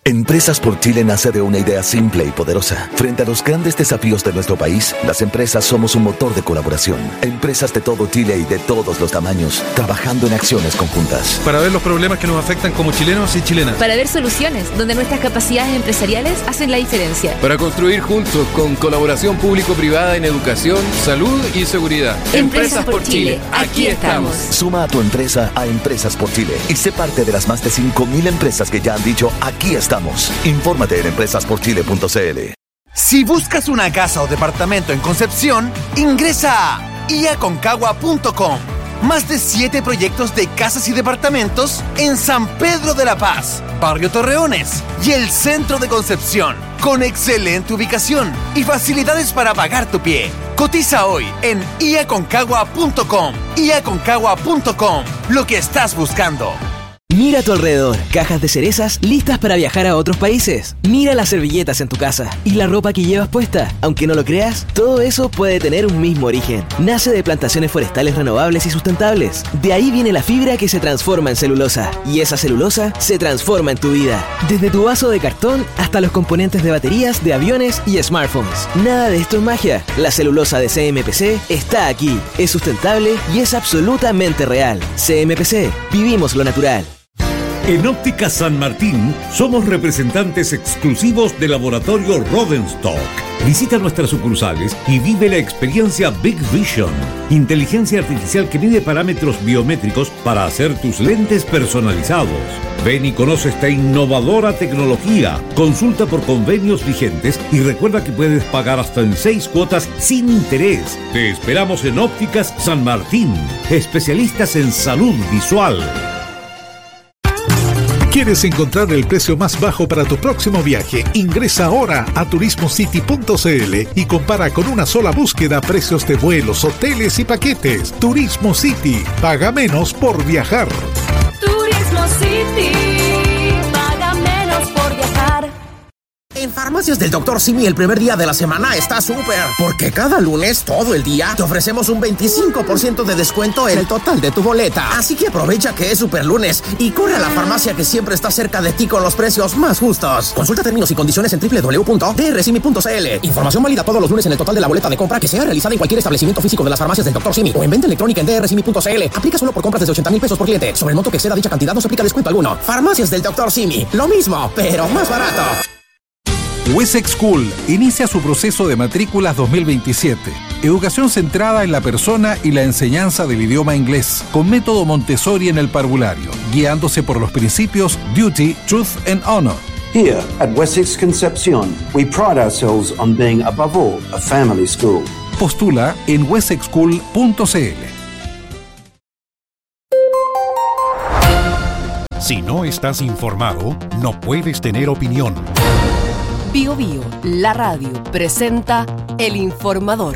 Empresas por Chile nace de una idea simple y poderosa. Frente a los grandes desafíos de nuestro país, las empresas somos un motor de colaboración. Empresas de todo Chile y de todos los tamaños, trabajando en acciones conjuntas. Para ver los problemas que nos afectan como chilenos y chilenas. Para ver soluciones donde nuestras capacidades empresariales hacen la diferencia. Para construir juntos con colaboración público-privada en educación, salud y seguridad. Empresas por Chile, aquí estamos. Suma a tu empresa a Empresas por Chile y sé parte de las más de 5.000 empresas que ya han dicho aquí estamos. Infórmate en empresasporchile.cl. Si buscas una casa o departamento en Concepción, ingresa a iaconcagua.com. Más de 7 proyectos de casas y departamentos en San Pedro de la Paz, Barrio Torreones y el centro de Concepción, con excelente ubicación y facilidades para pagar tu pie. Cotiza hoy en iaconcagua.com. iaconcagua.com, lo que estás buscando. Mira a tu alrededor, cajas de cerezas listas para viajar a otros países. Mira las servilletas en tu casa y la ropa que llevas puesta. Aunque no lo creas, todo eso puede tener un mismo origen. Nace de plantaciones forestales renovables y sustentables. De ahí viene la fibra que se transforma en celulosa. Y esa celulosa se transforma en tu vida. Desde tu vaso de cartón hasta los componentes de baterías, de aviones y smartphones. Nada de esto es magia. La celulosa de CMPC está aquí. Es sustentable y es absolutamente real. CMPC, vivimos lo natural. En Óptica San Martín somos representantes exclusivos del laboratorio Rodenstock. Visita nuestras sucursales y vive la experiencia Big Vision, inteligencia artificial que mide parámetros biométricos para hacer tus lentes personalizados. Ven y conoce esta innovadora tecnología. Consulta por convenios vigentes y recuerda que puedes pagar hasta en 6 cuotas sin interés. Te esperamos en Ópticas San Martín, especialistas en salud visual. ¿Quieres encontrar el precio más bajo para tu próximo viaje? Ingresa ahora a turismocity.cl y compara con una sola búsqueda precios de vuelos, hoteles y paquetes. Turismo City. Paga menos por viajar. Turismo City. Paga menos por viajar. En Farmacias del Dr. Simi el primer día de la semana está súper, porque cada lunes, todo el día, te ofrecemos un 25% de descuento en el total de tu boleta. Así que aprovecha que es super lunes y corre a la farmacia que siempre está cerca de ti con los precios más justos. Consulta términos y condiciones en www.drsimi.cl. Información válida todos los lunes en el total de la boleta de compra que sea realizada en cualquier establecimiento físico de las Farmacias del Dr. Simi o en venta electrónica en drsimi.cl. Aplica solo por compras desde 80,000 pesos por cliente. Sobre el monto que exceda dicha cantidad no se aplica descuento alguno. Farmacias del Dr. Simi. Lo mismo, pero más barato. Wessex School inicia su proceso de matrículas 2027. Educación centrada en la persona y la enseñanza del idioma inglés, con método Montessori en el parvulario, guiándose por los principios Duty, Truth and Honor. Here at Wessex Concepción, we pride ourselves on being above all a family school. Postula en wessexschool.cl. Si no estás informado, no puedes tener opinión. Bio Bio, la radio, presenta El Informador.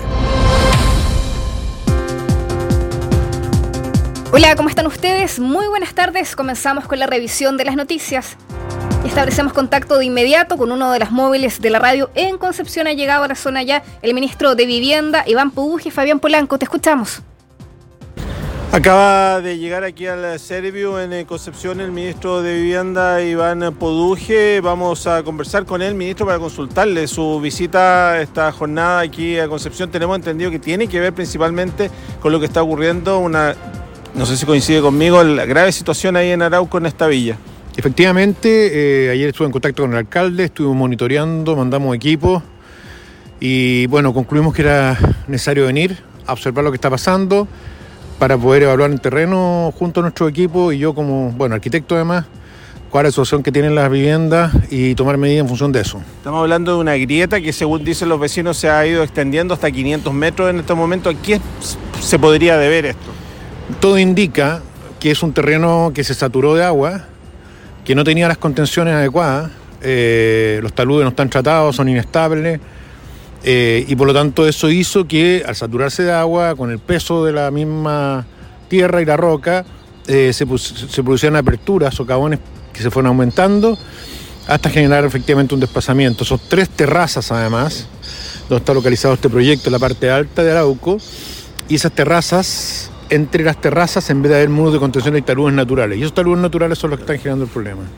Hola, ¿cómo están ustedes? Muy buenas tardes. Comenzamos con la revisión de las noticias. Establecemos contacto de inmediato con uno de los móviles de la radio en Concepción. Ha llegado a la zona ya el ministro de Vivienda, Iván Poduje. Fabián Polanco, te escuchamos. Acaba de llegar aquí al Serviu en Concepción el ministro de Vivienda, Iván Poduje. Vamos a conversar con él, ministro, para consultarle su visita esta jornada aquí a Concepción. Tenemos entendido que tiene que ver principalmente con lo que está ocurriendo, no sé si coincide conmigo, la grave situación ahí en Arauco, en esta villa. Efectivamente, ayer estuve en contacto con el alcalde, estuvimos monitoreando, mandamos equipos y bueno, concluimos que era necesario venir a observar lo que está pasando, para poder evaluar en terreno junto a nuestro equipo y yo como, arquitecto además, cuál es la situación que tienen las viviendas y tomar medidas en función de eso. Estamos hablando de una grieta que, según dicen los vecinos, se ha ido extendiendo hasta 500 metros en este momento. ¿A qué se podría deber esto? Todo indica que es un terreno que se saturó de agua, que no tenía las contenciones adecuadas, los taludes no están tratados, son inestables, y por lo tanto eso hizo que al saturarse de agua, con el peso de la misma tierra y la roca, se producieran aperturas, socavones que se fueron aumentando hasta generar efectivamente un desplazamiento. Son 3 terrazas además, donde está localizado este proyecto en la parte alta de Arauco, y esas terrazas, entre las terrazas, en vez de haber muros de contención, hay taludes naturales, y esos taludes naturales son los que están generando el problema.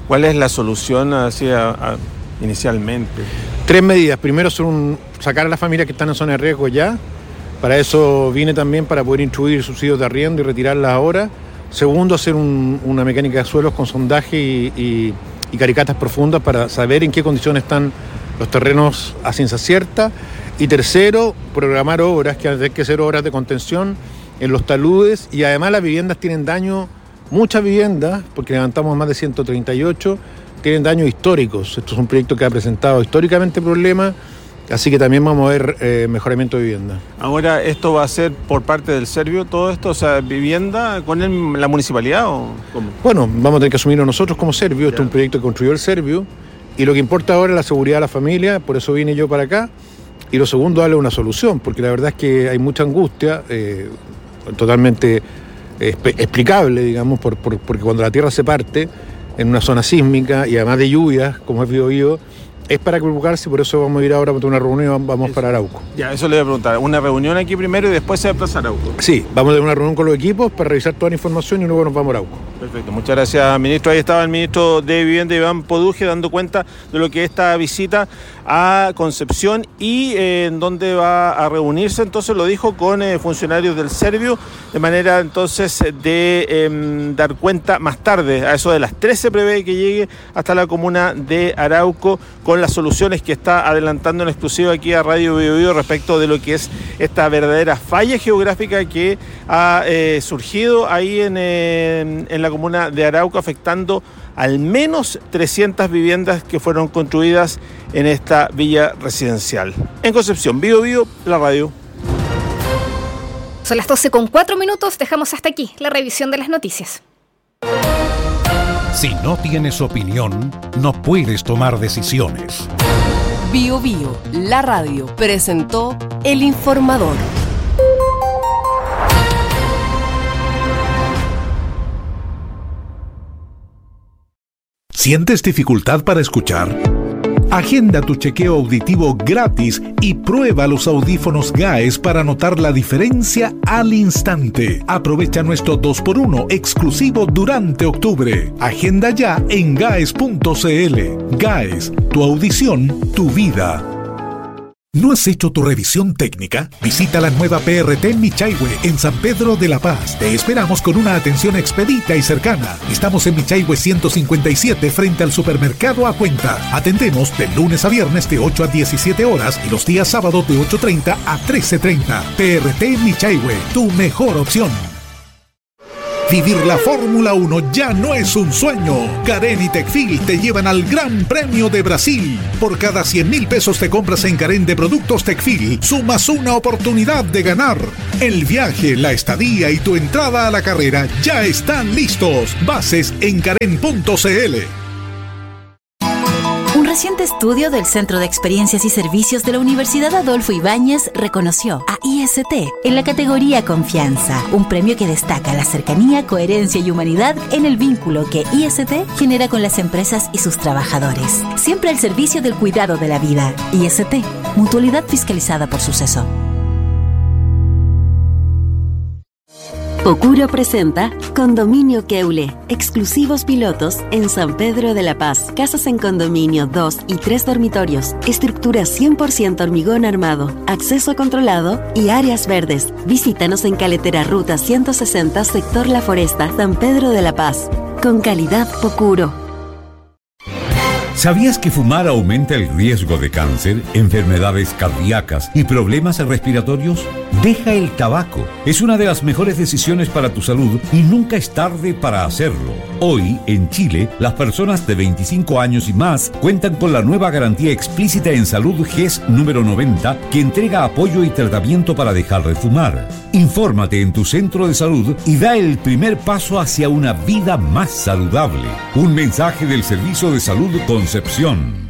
¿Cuál es la solución inicialmente? 3 medidas. Primero, sacar a las familias que están en zona de riesgo ya. Para eso vine también para poder instruir subsidios de arriendo y retirarlas ahora. Segundo, hacer una mecánica de suelos con sondaje y caricatas profundas para saber en qué condiciones están los terrenos a ciencia cierta. Y tercero, programar obras, que hay que hacer obras de contención en los taludes, y además las viviendas tienen daño, muchas viviendas, porque levantamos más de 138, tienen daños históricos. Esto es un proyecto que ha presentado históricamente problemas, así que también vamos a ver mejoramiento de vivienda. Ahora, ¿esto va a ser por parte del Servio todo esto? O sea, ¿vivienda con la municipalidad o cómo? Bueno, vamos a tener que asumirlo nosotros como Servio. Esto es un proyecto que construyó el Servio, y lo que importa ahora es la seguridad de la familia, por eso vine yo para acá. Y lo segundo, darle una solución, porque la verdad es que hay mucha angustia, totalmente explicable, digamos, porque cuando la tierra se parte en una zona sísmica y además de lluvias, como es Biobío, es para preocuparse, por eso vamos a ir ahora para una reunión, vamos para Arauco. Ya, eso le voy a preguntar, ¿una reunión aquí primero y después se va a pasar a Arauco? Sí, vamos a tener una reunión con los equipos para revisar toda la información y luego nos vamos a Arauco. Perfecto, muchas gracias, ministro. Ahí estaba el ministro de Vivienda, Iván Poduje, dando cuenta de lo que es esta visita a Concepción y en dónde va a reunirse. Entonces lo dijo con funcionarios del Servio, de manera entonces de dar cuenta más tarde, a eso de las 13 prevé que llegue hasta la comuna de Arauco, con las soluciones que está adelantando en exclusiva aquí a Radio Biobío respecto de lo que es esta verdadera falla geográfica que ha surgido ahí en la comuna de Arauco, afectando al menos 300 viviendas que fueron construidas en esta villa residencial. En Concepción, Biobío, la radio. Son las 12:04, dejamos hasta aquí la revisión de las noticias. Si no tienes opinión, no puedes tomar decisiones. Biobío, la radio, presentó El Informador. ¿Sientes dificultad para escuchar? Agenda tu chequeo auditivo gratis y prueba los audífonos GAES para notar la diferencia al instante. Aprovecha nuestro 2x1 exclusivo durante octubre. Agenda ya en gaes.cl. GAES, tu audición, tu vida. ¿No has hecho tu revisión técnica? Visita la nueva PRT en Michaihue, en San Pedro de la Paz. Te esperamos con una atención expedita y cercana. Estamos en Michaihue 157 frente al supermercado A Cuenta. Atendemos de lunes a viernes de 8 a 17 horas y los días sábados de 8:30 a 13:30. PRT en Michaihue, tu mejor opción. Vivir la Fórmula 1 ya no es un sueño. Carén y Tecfil te llevan al Gran Premio de Brasil. Por cada 100,000 pesos te compras en Carén de productos Tecfil, sumas una oportunidad de ganar. El viaje, la estadía y tu entrada a la carrera ya están listos. Bases en carén.cl. Un reciente estudio del Centro de Experiencias y Servicios de la Universidad Adolfo Ibáñez reconoció a IST en la categoría Confianza, un premio que destaca la cercanía, coherencia y humanidad en el vínculo que IST genera con las empresas y sus trabajadores. Siempre al servicio del cuidado de la vida. IST, mutualidad fiscalizada por Suceso. Pocuro presenta Condominio Keule, exclusivos pilotos en San Pedro de la Paz. Casas en condominio, 2 y 3 dormitorios, estructura 100% hormigón armado, acceso controlado y áreas verdes. Visítanos en Caletera Ruta 160, sector La Foresta, San Pedro de la Paz. Con calidad Pocuro. ¿Sabías que fumar aumenta el riesgo de cáncer, enfermedades cardíacas y problemas respiratorios? Deja el tabaco. Es una de las mejores decisiones para tu salud y nunca es tarde para hacerlo. Hoy, en Chile, las personas de 25 años y más cuentan con la nueva garantía explícita en salud GES número 90 que entrega apoyo y tratamiento para dejar de fumar. Infórmate en tu centro de salud y da el primer paso hacia una vida más saludable. Un mensaje del Servicio de Salud Concepción.